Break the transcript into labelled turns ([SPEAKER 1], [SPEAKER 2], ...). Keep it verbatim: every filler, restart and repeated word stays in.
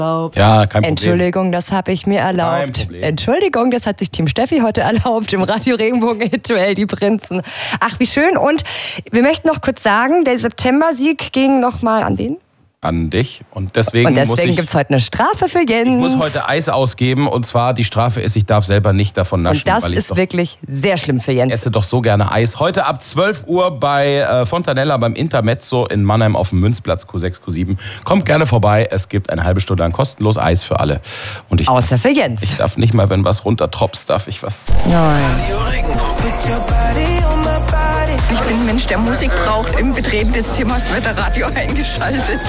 [SPEAKER 1] Ja, kein Problem.
[SPEAKER 2] Entschuldigung, das habe ich mir erlaubt.
[SPEAKER 1] Kein Problem.
[SPEAKER 2] Entschuldigung, das hat sich Team Steffi heute erlaubt im Radio Regenbogen Duell die Prinzen. Ach, wie schön. Und wir möchten noch kurz sagen, der September-Sieg ging nochmal an wen?
[SPEAKER 1] An dich. Und deswegen,
[SPEAKER 2] Und
[SPEAKER 1] muss
[SPEAKER 2] deswegen
[SPEAKER 1] ich,
[SPEAKER 2] gibt es heute eine Strafe für Jens.
[SPEAKER 1] ich muss heute Eis ausgeben. Und zwar die Strafe ist, ich darf selber nicht davon naschen.
[SPEAKER 2] Und das
[SPEAKER 1] weil ich
[SPEAKER 2] ist
[SPEAKER 1] doch
[SPEAKER 2] wirklich sehr schlimm für Jens.
[SPEAKER 1] esse doch so gerne Eis. Heute ab zwölf Uhr bei äh, Fontanella beim Intermezzo in Mannheim auf dem Münzplatz Q sechs, Q sieben. Kommt gerne vorbei. Es gibt eine halbe Stunde lang kostenlos Eis für alle. Und ich
[SPEAKER 2] Außer für Jens.
[SPEAKER 1] Ich darf nicht mal, wenn was runtertropst, darf ich was.
[SPEAKER 2] Nein.
[SPEAKER 3] Ich bin ein Mensch, der Musik braucht. Im Betreten des Zimmers wird der Radio eingeschaltet.